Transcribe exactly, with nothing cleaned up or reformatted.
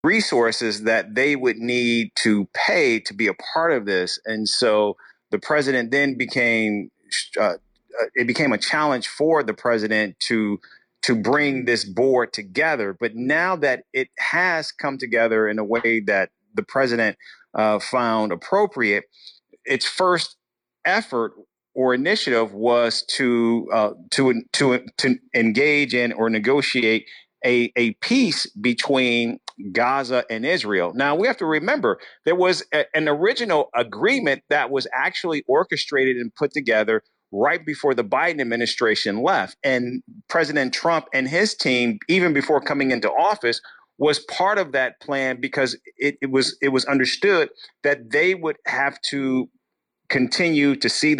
resources that they would need to pay to be a part of this. And so the president then became uh, it became a challenge for the president to to bring this board together. But now that it has come together in a way that the president uh, found appropriate, its first effort or initiative was to uh, to to to engage in or negotiate a, a peace between Gaza and Israel. Now we have to remember there was a, an original agreement that was actually orchestrated and put together right before the Biden administration left, and President Trump and his team, even before coming into office, was part of that plan because it, it was it was understood that they would have to continue to see